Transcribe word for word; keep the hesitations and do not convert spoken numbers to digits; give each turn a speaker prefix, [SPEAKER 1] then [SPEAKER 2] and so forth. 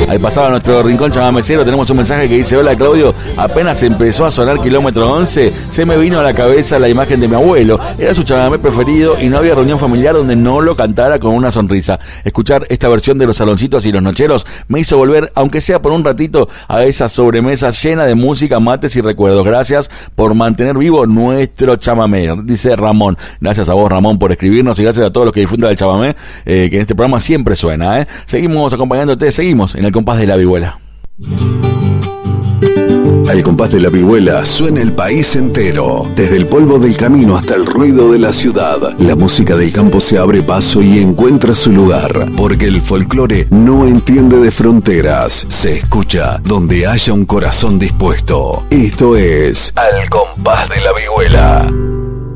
[SPEAKER 1] Al pasado a nuestro rincón chamamecero tenemos un mensaje que dice: hola Claudio, apenas empezó a sonar kilómetro once, se me vino a la cabeza la imagen de mi abuelo. Era su chamamé preferido y no había reunión familiar donde no lo cantara con una sonrisa. Escuchar esta versión de Los Saloncitos y Los Nocheros me hizo volver, aunque sea por un ratito, a esa sobremesa llena de música, mates y recuerdos. Gracias por mantener vivo nuestro chamamé, dice Ramón. Gracias a vos, Ramón, por escribirnos, y gracias a todos los que difunden el chamamé, eh, que en este programa siempre suena, ¿eh? Seguimos acompañándote, seguimos en el compás de la vihuela.
[SPEAKER 2] Al compás de la vihuela suena el país entero, desde el polvo del camino hasta el ruido de la ciudad. La música del campo se abre paso y encuentra su lugar, porque el folclore no entiende de fronteras, se escucha donde haya un corazón dispuesto. Esto es Al compás de la vihuela.